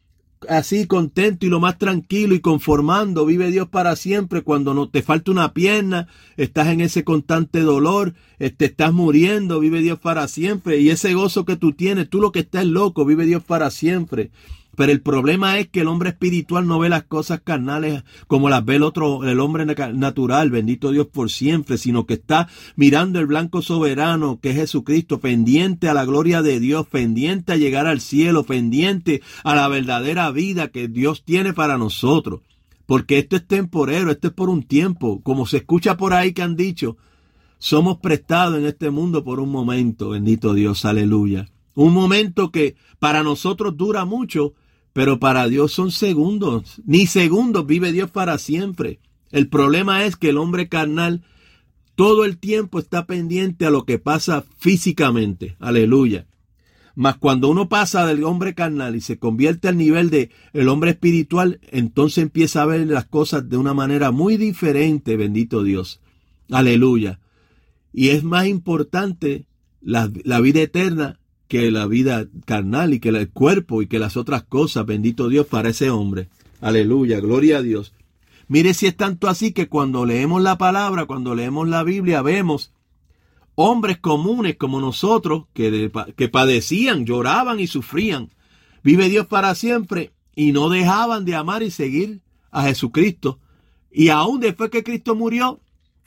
así contento y lo más tranquilo y conformando, vive Dios para siempre, cuando no te falta una pierna, estás en ese constante dolor, te estás muriendo, vive Dios para siempre, y ese gozo que tú tienes, tú lo que estás loco, vive Dios para siempre? Pero el problema es que el hombre espiritual no ve las cosas carnales como las ve el otro, el hombre natural, bendito Dios por siempre, sino que está mirando el blanco soberano que es Jesucristo, pendiente a la gloria de Dios, pendiente a llegar al cielo, pendiente a la verdadera vida que Dios tiene para nosotros. Porque esto es temporero, esto es por un tiempo, como se escucha por ahí que han dicho, somos prestados en este mundo por un momento, bendito Dios, aleluya. Un momento que para nosotros dura mucho, pero para Dios son segundos, ni segundos, vive Dios para siempre. El problema es que el hombre carnal todo el tiempo está pendiente a lo que pasa físicamente, aleluya. Mas cuando uno pasa del hombre carnal y se convierte al nivel de el hombre espiritual, entonces empieza a ver las cosas de una manera muy diferente, bendito Dios, aleluya. Y es más importante la, la vida eterna que la vida carnal y que el cuerpo y que las otras cosas, bendito Dios, para ese hombre. Aleluya, gloria a Dios. Mire si es tanto así que cuando leemos la palabra, cuando leemos la Biblia, vemos hombres comunes como nosotros que, que padecían, lloraban y sufrían. Vive Dios para siempre y no dejaban de amar y seguir a Jesucristo. Y aún después que Cristo murió,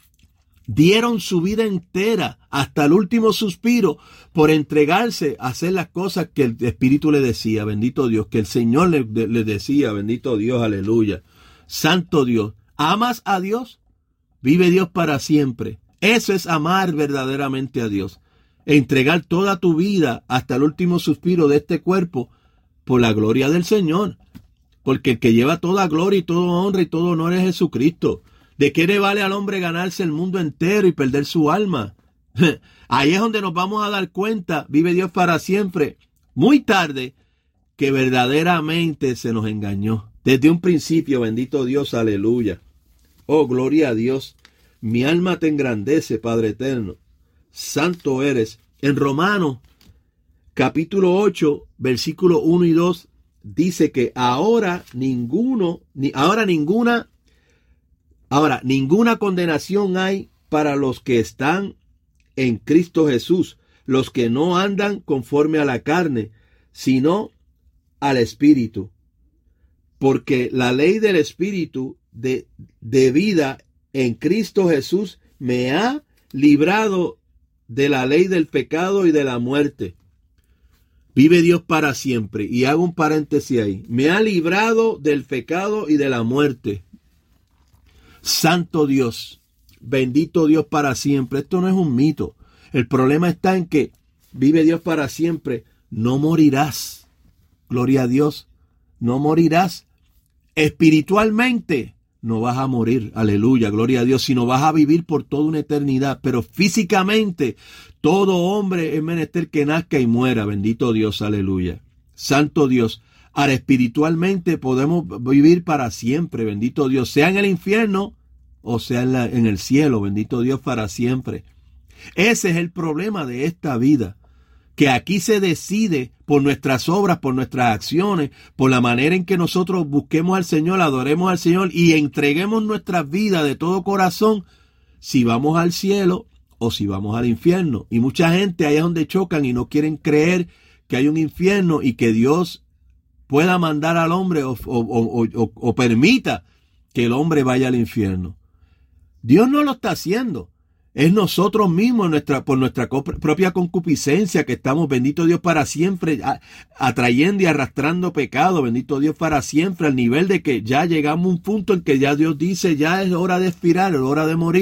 dieron su vida entera hasta el último suspiro por entregarse a hacer las cosas que el Espíritu le decía, bendito Dios, que el Señor le, le decía, bendito Dios, aleluya. Santo Dios, ¿amas a Dios? Vive Dios para siempre. Eso es amar verdaderamente a Dios. Entregar toda tu vida hasta el último suspiro de este cuerpo por la gloria del Señor. Porque el que lleva toda gloria y toda honra y todo honor es Jesucristo. ¿De qué le vale al hombre ganarse el mundo entero y perder su alma? Ahí es donde nos vamos a dar cuenta, vive Dios para siempre, muy tarde, que verdaderamente se nos engañó. Desde un principio, bendito Dios, aleluya. Oh, gloria a Dios. Mi alma te engrandece, Padre eterno. Santo eres. En Romanos, capítulo ocho, versículo uno y dos, dice que ahora ninguno, ni, ahora ninguna Ahora, ninguna condenación hay para los que están en Cristo Jesús, los que no andan conforme a la carne, sino al Espíritu. Porque la ley del Espíritu de, de vida en Cristo Jesús me ha librado de la ley del pecado y de la muerte. Vive Dios para siempre. Y hago un paréntesis ahí. Me ha librado del pecado y de la muerte. Santo Dios, bendito Dios para siempre. Esto no es un mito. El problema está en que vive Dios para siempre. No morirás. Gloria a Dios. No morirás. Espiritualmente no vas a morir. Aleluya, gloria a Dios. Sino vas a vivir por toda una eternidad. Pero físicamente todo hombre es menester que nazca y muera. Bendito Dios, aleluya. Santo Dios. Ahora, espiritualmente podemos vivir para siempre, bendito Dios, sea en el infierno o sea en, la, en el cielo, bendito Dios, para siempre. Ese es el problema de esta vida, que aquí se decide por nuestras obras, por nuestras acciones, por la manera en que nosotros busquemos al Señor, adoremos al Señor y entreguemos nuestras vidas de todo corazón, si vamos al cielo o si vamos al infierno. Y mucha gente ahí es donde chocan y no quieren creer que hay un infierno y que Dios pueda mandar al hombre o, o, o, o, o permita que el hombre vaya al infierno. Dios no lo está haciendo. Es nosotros mismos, nuestra, por nuestra propia concupiscencia, que estamos, bendito Dios, para siempre, a, atrayendo y arrastrando pecado, bendito Dios, para siempre, al nivel de que ya llegamos a un punto en que ya Dios dice, ya es hora de expirar, es hora de morir.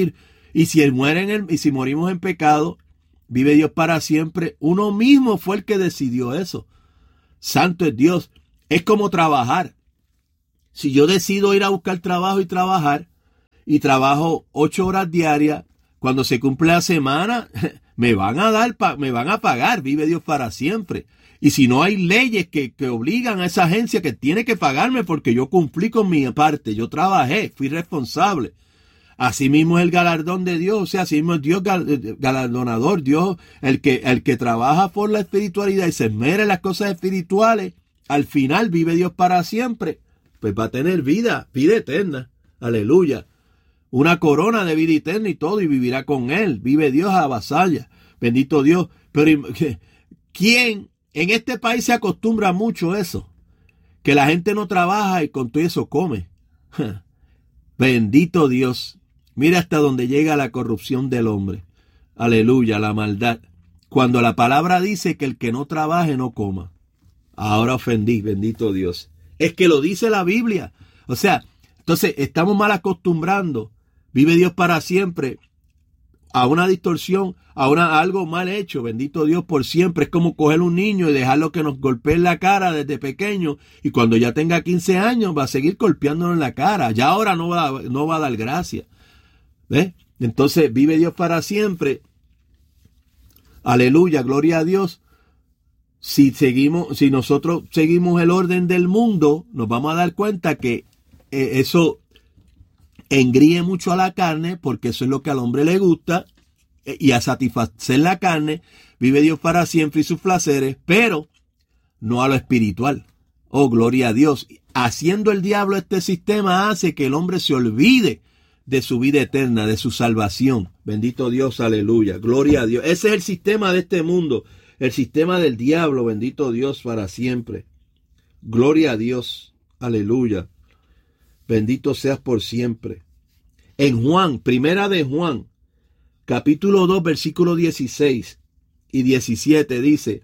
Y si él muere en el, y si morimos en pecado, vive Dios para siempre. Uno mismo fue el que decidió eso. Santo es Dios. Es como trabajar. Si yo decido ir a buscar trabajo y trabajar, y trabajo ocho horas diarias, cuando se cumple la semana, me van a dar, me van a pagar. Vive Dios para siempre. Y si no hay leyes que, que obligan a esa agencia que tiene que pagarme porque yo cumplí con mi parte, yo trabajé, fui responsable. Así mismo es el galardón de Dios, o sea, así mismo es Dios galardonador, Dios, el que, el que trabaja por la espiritualidad y se esmera en las cosas espirituales, al final vive Dios para siempre, pues va a tener vida, vida eterna, aleluya, una corona de vida eterna y todo, y vivirá con él, vive Dios a vasalla, bendito Dios. Pero ¿quién en este país se acostumbra mucho a eso? Que la gente no trabaja y con todo eso come. Bendito Dios. Mira hasta donde llega la corrupción del hombre. Aleluya, la maldad. Cuando la palabra dice que el que no trabaje no coma. Ahora ofendí, bendito Dios. Es que lo dice la Biblia. O sea, entonces estamos mal acostumbrando. Vive Dios para siempre. A una distorsión, a, una, a algo mal hecho. Bendito Dios por siempre. Es como coger un niño y dejarlo que nos golpee en la cara desde pequeño. Y cuando ya tenga quince años va a seguir golpeándonos en la cara. Ya ahora no va, no va a dar gracia. ¿Ves? Entonces vive Dios para siempre. Aleluya, gloria a Dios. Si seguimos, si nosotros seguimos el orden del mundo, nos vamos a dar cuenta que eh, eso engríe mucho a la carne, porque eso es lo que al hombre le gusta, eh, y a satisfacer la carne, vive Dios para siempre y sus placeres, pero no a lo espiritual. Oh, gloria a Dios. Haciendo el diablo este sistema hace que el hombre se olvide de su vida eterna, de su salvación. Bendito Dios, aleluya, gloria a Dios. Ese es el sistema de este mundo, el sistema del diablo, bendito Dios para siempre. Gloria a Dios, aleluya. Bendito seas por siempre. En Juan, primera de Juan, capítulo dos, versículo dieciséis y diecisiete dice: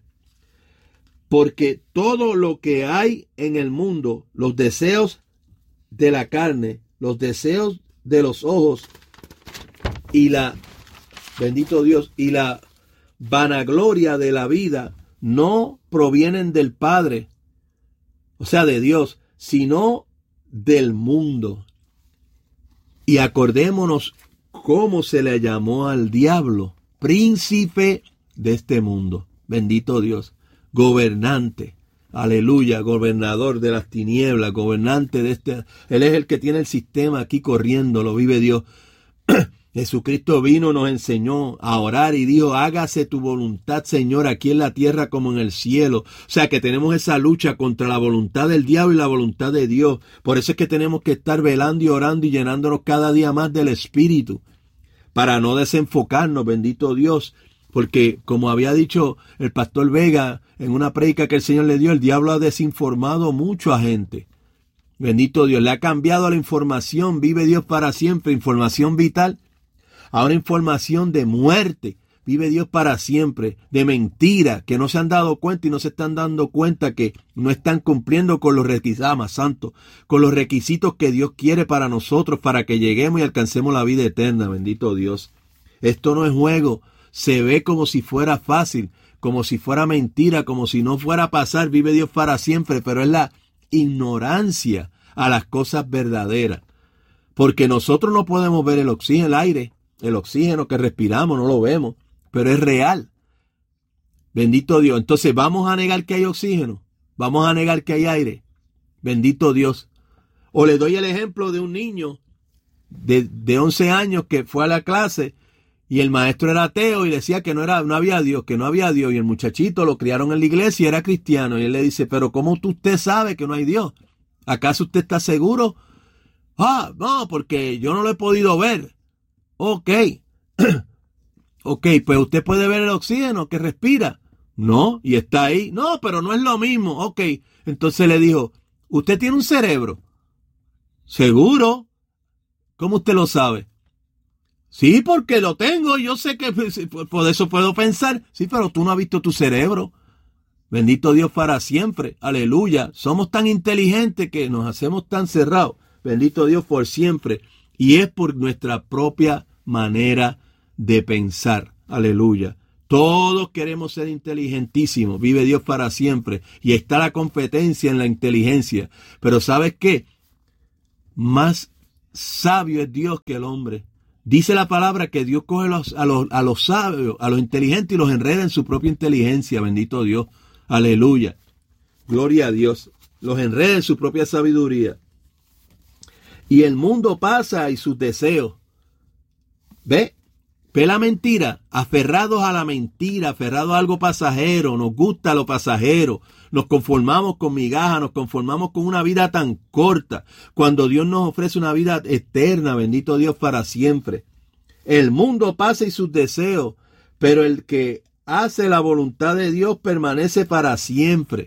porque todo lo que hay en el mundo, los deseos de la carne, los deseos de los ojos y la, bendito Dios, y la vanagloria de la vida no provienen del Padre, o sea, de Dios, sino del mundo. Y acordémonos cómo se le llamó al diablo: príncipe de este mundo. Bendito Dios, gobernante. Aleluya, gobernador de las tinieblas, gobernante de este. Él es el que tiene el sistema aquí corriendo, lo vive Dios. Jesucristo vino, nos enseñó a orar y dijo: hágase tu voluntad, Señor, aquí en la tierra como en el cielo. O sea que tenemos esa lucha contra la voluntad del diablo y la voluntad de Dios. Por eso es que tenemos que estar velando y orando y llenándonos cada día más del Espíritu, para no desenfocarnos, bendito Dios. Porque, como había dicho el pastor Vega en una prédica que el Señor le dio, el diablo ha desinformado mucho a gente. Bendito Dios, le ha cambiado la información. Vive Dios para siempre, información vital. Ahora información de muerte. Vive Dios para siempre. De mentira, que no se han dado cuenta y no se están dando cuenta que no están cumpliendo con los requisitos, más santo, con los requisitos que Dios quiere para nosotros, para que lleguemos y alcancemos la vida eterna. Bendito Dios. Esto no es juego. Se ve como si fuera fácil, como si fuera mentira, como si no fuera a pasar. Vive Dios para siempre, pero es la ignorancia a las cosas verdaderas. Porque nosotros no podemos ver el oxígeno, el aire, el oxígeno que respiramos, no lo vemos, pero es real. Bendito Dios. Entonces, ¿vamos a negar que hay oxígeno? ¿Vamos a negar que hay aire? Bendito Dios. O le doy el ejemplo de un niño de, de once años que fue a la clase y el maestro era ateo y decía que no era, no había Dios, que no había Dios. Y el muchachito lo criaron en la iglesia y era cristiano. Y él le dice: pero ¿cómo usted sabe que no hay Dios? ¿Acaso usted está seguro? Ah, no, porque yo no lo he podido ver. Ok. Ok, pues usted puede ver el oxígeno que respira. No, y está ahí. No, pero no es lo mismo. Ok. Entonces le dijo: ¿usted tiene un cerebro? ¿Seguro? ¿Cómo usted lo sabe? Sí, porque lo tengo, yo sé que por eso puedo pensar. Sí, pero tú no has visto tu cerebro. Bendito Dios para siempre. Aleluya. Somos tan inteligentes que nos hacemos tan cerrados. Bendito Dios por siempre. Y es por nuestra propia manera de pensar. Aleluya. Todos queremos ser inteligentísimos. Vive Dios para siempre. Y está la competencia en la inteligencia. Pero ¿sabes qué? Más sabio es Dios que el hombre. Dice la palabra que Dios coge los, a, los, a los sabios, a los inteligentes y los enreda en su propia inteligencia. Bendito Dios. Aleluya. Gloria a Dios. Los enreda en su propia sabiduría. Y el mundo pasa y sus deseos. ¿Ve? Ve la mentira. Aferrados a la mentira, aferrados a algo pasajero. Nos gusta lo pasajero. Nos conformamos con migajas, nos conformamos con una vida tan corta, cuando Dios nos ofrece una vida eterna, bendito Dios, para siempre. El mundo pasa y sus deseos, pero el que hace la voluntad de Dios permanece para siempre.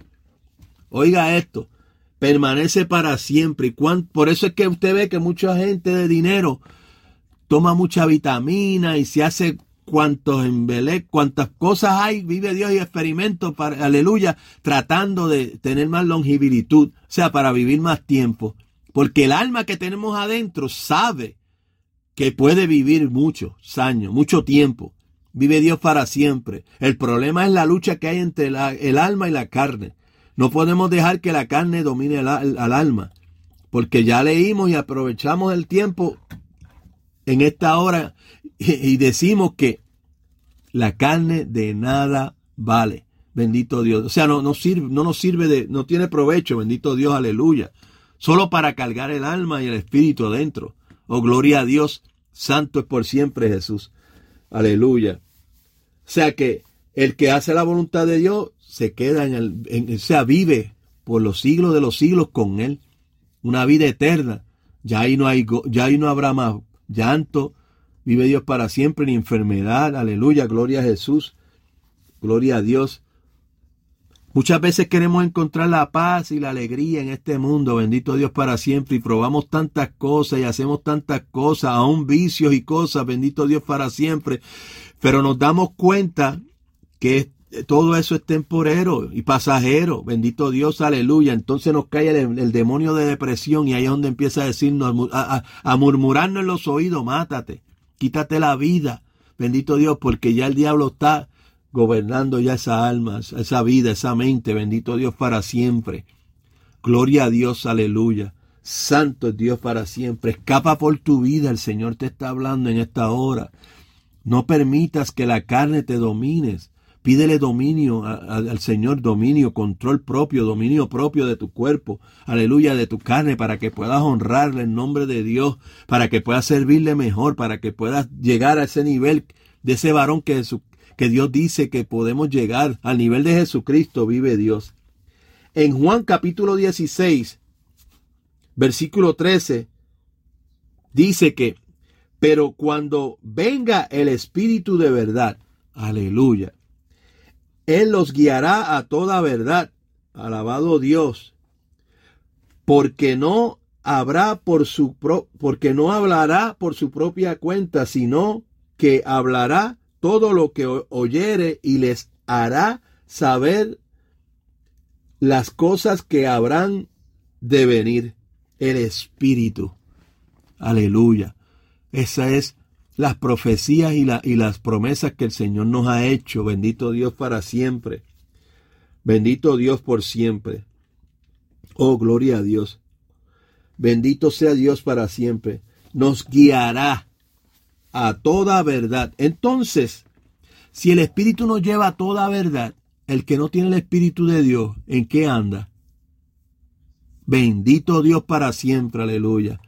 Oiga esto, permanece para siempre. Y cuán, por eso es que usted ve que mucha gente de dinero toma mucha vitamina y se hace cuantos embelé, cuantas cosas hay, vive Dios y experimentos, para, aleluya, tratando de tener más longevidad, o sea, para vivir más tiempo. Porque el alma que tenemos adentro sabe que puede vivir muchos años, mucho tiempo. Vive Dios para siempre. El problema es la lucha que hay entre la, el alma y la carne. No podemos dejar que la carne domine al, al, al alma, porque ya leímos y aprovechamos el tiempo en esta hora y, y decimos que la carne de nada vale. Bendito Dios. O sea, no, no sirve, no nos sirve de, no tiene provecho, bendito Dios, aleluya. Solo para cargar el alma y el espíritu adentro. Oh, gloria a Dios, santo es por siempre Jesús. Aleluya. O sea que el que hace la voluntad de Dios se queda en el, en, o sea, vive por los siglos de los siglos con Él. Una vida eterna. Ya ahí no hay, ya ahí no habrá más llanto. Vive Dios para siempre, ni enfermedad. Aleluya, gloria a Jesús. Gloria a Dios. Muchas veces queremos encontrar la paz y la alegría en este mundo, bendito Dios para siempre, y probamos tantas cosas y hacemos tantas cosas, aún vicios y cosas, bendito Dios para siempre, pero nos damos cuenta que todo eso es temporero y pasajero, bendito Dios, aleluya. Entonces nos cae el, el demonio de depresión y ahí es donde empieza a decirnos, a, a, a murmurarnos en los oídos, mátate, quítate la vida, bendito Dios, porque ya el diablo está gobernando ya esa alma, esa vida, esa mente, bendito Dios para siempre. Gloria a Dios, aleluya. Santo es Dios para siempre. Escapa por tu vida, el Señor te está hablando en esta hora. No permitas que la carne te domines. Pídele dominio a, a, al Señor, dominio, control propio, dominio propio de tu cuerpo, aleluya, de tu carne, para que puedas honrarle en nombre de Dios, para que puedas servirle mejor, para que puedas llegar a ese nivel de ese varón que su que Dios dice que podemos llegar al nivel de Jesucristo, vive Dios. En Juan capítulo dieciséis, versículo trece, dice que, pero cuando venga el Espíritu de verdad, aleluya, Él los guiará a toda verdad, alabado Dios, porque no habrá por su pro, porque no hablará por su propia cuenta, sino que hablará todo lo que oyere y les hará saber las cosas que habrán de venir. El Espíritu. Aleluya. Esas es las profecías y, la, y las promesas que el Señor nos ha hecho. Bendito Dios para siempre. Bendito Dios por siempre. Oh, gloria a Dios. Bendito sea Dios para siempre. Nos guiará a toda verdad. Entonces, si el Espíritu nos lleva a toda verdad, el que no tiene el Espíritu de Dios, ¿en qué anda? Bendito Dios para siempre, aleluya.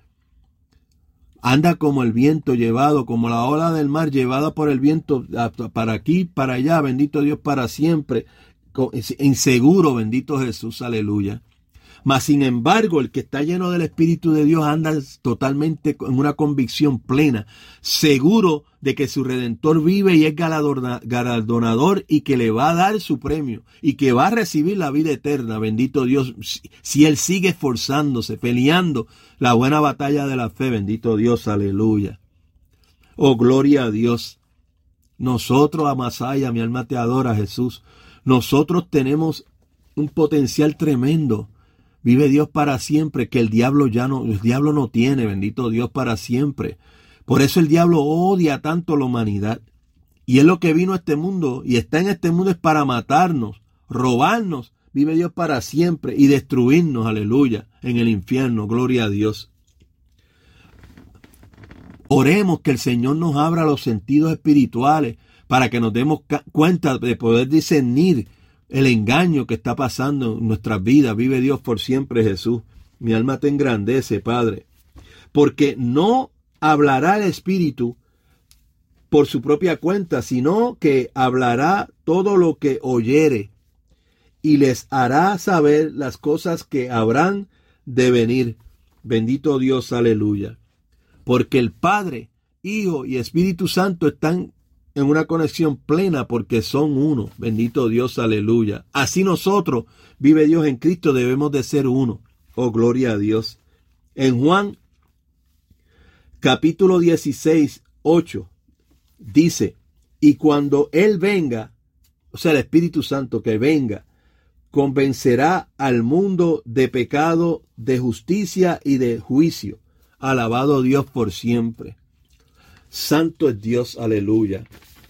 Anda como el viento llevado, como la ola del mar llevada por el viento para aquí, para allá, bendito Dios para siempre, inseguro, bendito Jesús, aleluya. Mas sin embargo, el que está lleno del Espíritu de Dios anda totalmente en una convicción plena, seguro de que su Redentor vive y es galardonador y que le va a dar su premio y que va a recibir la vida eterna, bendito Dios, si él sigue esforzándose, peleando la buena batalla de la fe, bendito Dios, aleluya. Oh, gloria a Dios. Nosotros, Amasaya, mi alma te adora, Jesús. Nosotros tenemos un potencial tremendo. Vive Dios para siempre, que el diablo ya no, el diablo no tiene, bendito Dios para siempre. Por eso el diablo odia tanto a la humanidad. Y es lo que vino a este mundo y está en este mundo es para matarnos, robarnos. Vive Dios para siempre y destruirnos, aleluya, en el infierno. Gloria a Dios. Oremos que el Señor nos abra los sentidos espirituales para que nos demos cuenta de poder discernir el engaño que está pasando en nuestras vidas. Vive Dios por siempre, Jesús. Mi alma te engrandece, Padre. Porque no hablará el Espíritu por su propia cuenta, sino que hablará todo lo que oyere y les hará saber las cosas que habrán de venir. Bendito Dios, aleluya. Porque el Padre, Hijo y Espíritu Santo están en una conexión plena porque son uno. Bendito Dios, aleluya. Así nosotros, vive Dios en Cristo, debemos de ser uno. Oh, gloria a Dios. En Juan, capítulo dieciséis, ocho, dice, y cuando Él venga, o sea, el Espíritu Santo que venga, convencerá al mundo de pecado, de justicia y de juicio. Alabado Dios por siempre. Santo es Dios, aleluya.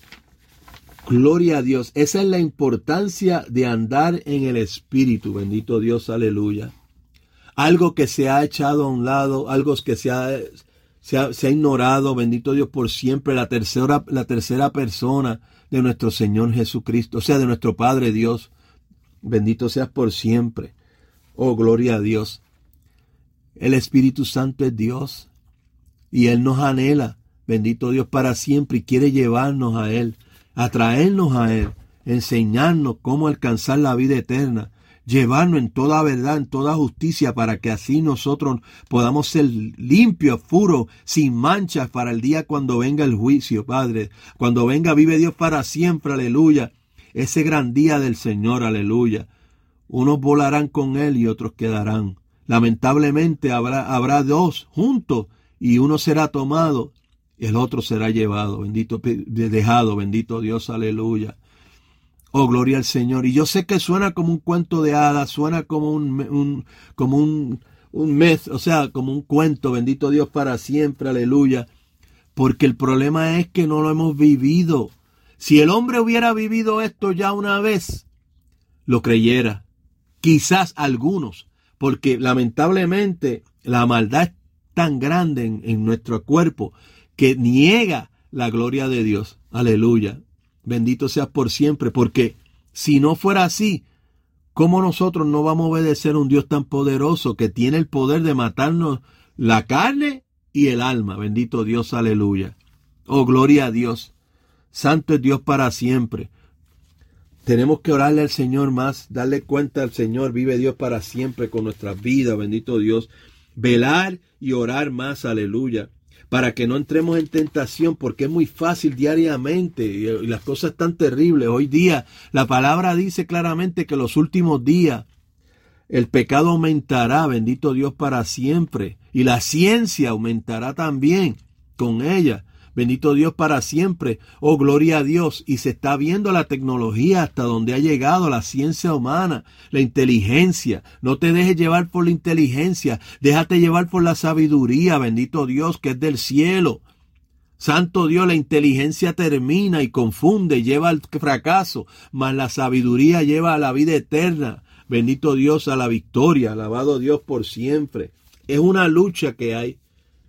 Gloria a Dios. Esa es la importancia de andar en el Espíritu. Bendito Dios, aleluya. Algo que se ha echado a un lado, algo que se ha, se ha, se ha ignorado. Bendito Dios por siempre. La tercera, la tercera persona de nuestro Señor Jesucristo, o sea, de nuestro Padre Dios. Bendito seas por siempre. Oh, gloria a Dios. El Espíritu Santo es Dios y Él nos anhela, bendito Dios, para siempre y quiere llevarnos a Él, atraernos a Él, enseñarnos cómo alcanzar la vida eterna, llevarnos en toda verdad, en toda justicia, para que así nosotros podamos ser limpios, puros, sin manchas para el día cuando venga el juicio, Padre. Cuando venga, vive Dios para siempre, aleluya. Ese gran día del Señor, aleluya. Unos volarán con Él y otros quedarán. Lamentablemente habrá, habrá dos juntos y uno será tomado y el otro será llevado, bendito, dejado, bendito Dios, aleluya. Oh, gloria al Señor. Y yo sé que suena como un cuento de hadas, suena como un, un, como un, un mes, o sea, como un cuento, bendito Dios para siempre, aleluya. Porque el problema es que no lo hemos vivido. Si el hombre hubiera vivido esto ya una vez, lo creyera. Quizás algunos. Porque lamentablemente la maldad es tan grande en, en nuestro cuerpo que niega la gloria de Dios. Aleluya. Bendito seas por siempre. Porque si no fuera así, ¿cómo nosotros no vamos a obedecer a un Dios tan poderoso que tiene el poder de matarnos la carne y el alma? Bendito Dios, aleluya. Oh, gloria a Dios. Santo es Dios para siempre. Tenemos que orarle al Señor más, darle cuenta al Señor, vive Dios para siempre con nuestras vidas, bendito Dios. Velar y orar más, aleluya, para que no entremos en tentación, porque es muy fácil diariamente y las cosas están terribles. Hoy día la palabra dice claramente que en los últimos días el pecado aumentará, bendito Dios para siempre, y la ciencia aumentará también con ella. Bendito Dios para siempre. Oh, gloria a Dios. Y se está viendo la tecnología hasta donde ha llegado la ciencia humana, la inteligencia. No te dejes llevar por la inteligencia. Déjate llevar por la sabiduría. Bendito Dios que es del cielo. Santo Dios, la inteligencia termina y confunde, lleva al fracaso, mas la sabiduría lleva a la vida eterna. Bendito Dios, a la victoria. Alabado Dios por siempre. Es una lucha que hay.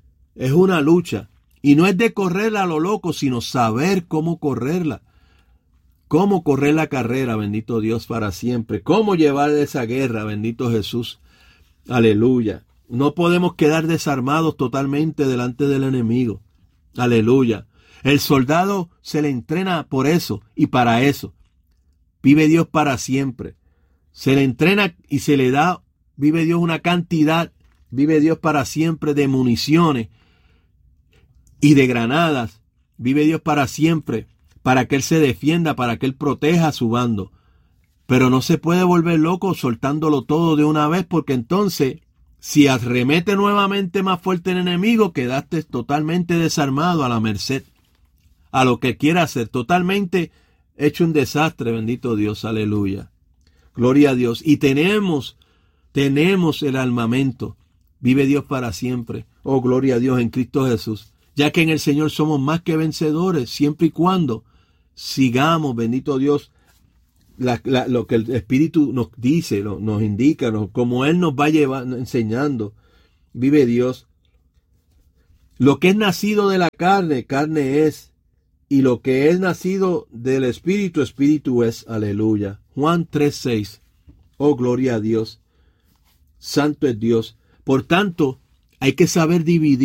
Es una lucha. Y no es de correrla a lo loco, sino saber cómo correrla. Cómo correr la carrera, bendito Dios, para siempre. Cómo llevar esa guerra, bendito Jesús. Aleluya. No podemos quedar desarmados totalmente delante del enemigo. Aleluya. El soldado se le entrena por eso y para eso. Vive Dios para siempre. Se le entrena y se le da, vive Dios una cantidad, vive Dios para siempre de municiones y de granadas, vive Dios para siempre, para que Él se defienda, para que Él proteja a su bando. Pero no se puede volver loco soltándolo todo de una vez, porque entonces, si arremete nuevamente más fuerte el enemigo, quedaste totalmente desarmado a la merced, a lo que quiera hacer, totalmente hecho un desastre, bendito Dios, aleluya. Gloria a Dios. Y tenemos, tenemos el armamento. Vive Dios para siempre. Oh, gloria a Dios en Cristo Jesús. ya que en el Señor somos más que vencedores, siempre y cuando sigamos, bendito Dios, la, la, lo que el Espíritu nos dice, lo, nos indica, nos, como Él nos va llevando, enseñando. Vive Dios. Lo que es nacido de la carne, carne es, y lo que es nacido del Espíritu, Espíritu es. Aleluya. Juan tres seis. Oh, gloria a Dios. Santo es Dios. Por tanto, hay que saber dividir